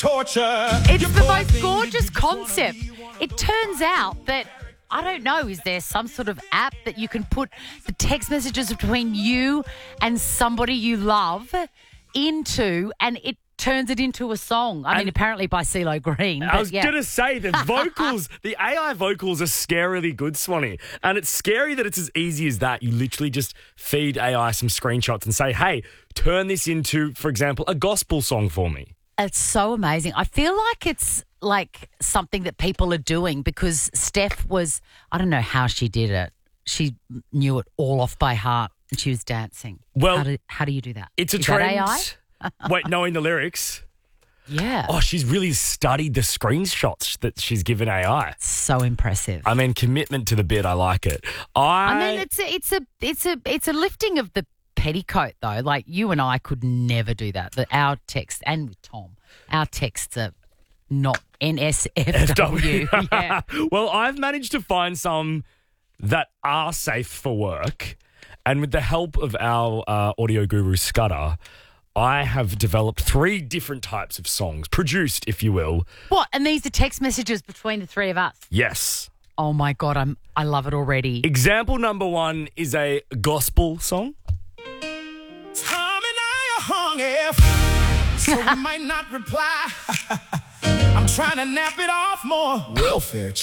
torture. It's the most gorgeous concept. It turns out that, I don't know, is there some sort of app that you can put the text messages between you and somebody you love into, and it turns it into a song? I mean, apparently by CeeLo Green. I was going to say, the vocals, the AI vocals are scarily good, Swanee. And it's scary that it's as easy as that. You literally just feed AI some screenshots and say, hey, turn this into, for example, a gospel song for me. It's so amazing. I feel like it's like something that people are doing because Steph was, I don't know how she did it. She knew it all off by heart and she was dancing. Well, how do you do that? It's a Is trend. that AI? Wait, knowing the lyrics? Yeah. Oh, she's really studied the screenshots that she's given AI. So impressive. I mean, commitment to the bit. I like it. I mean, it's a lifting of the petticoat though. Like you and I could never do that. Our text, and with Tom, our texts are not NSFW. Yeah. Well, I've managed to find some that are safe for work, and with the help of our audio guru Scudder, I have developed 3 different types of songs, produced, if you will. What? And these are text messages between the 3 of us? Yes. Oh my God, I love it already. Example number 1 is a gospel song. Tom and I are hung so we might not reply. I'm trying to nap it off more. Welfare check.